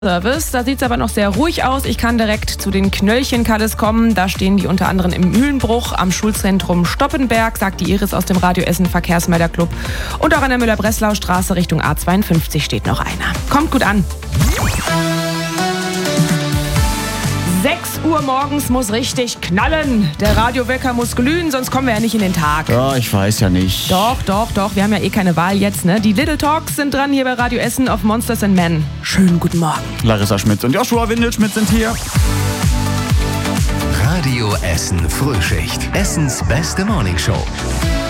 Service. Da sieht es aber noch sehr ruhig aus. Ich kann direkt zu den Knöllchen-Kaddes kommen. Da stehen die unter anderem im Mühlenbruch am Schulzentrum Stoppenberg, sagt die Iris aus dem Radio Essen Verkehrsmelderclub. Und auch an der Müller-Breslau-Straße Richtung A52 steht noch einer. Kommt gut an. 6 Uhr morgens muss richtig knallen. Der Radiowecker muss glühen, sonst kommen wir ja nicht in den Tag. Ja, ich weiß ja nicht. Doch. Wir haben ja keine Wahl jetzt, ne? Die Little Talks sind dran hier bei Radio Essen auf Monsters and Men. Schönen guten Morgen. Larissa Schmitz und Joshua Windelschmidt sind hier. Radio Essen Frühschicht. Essens beste Morningshow.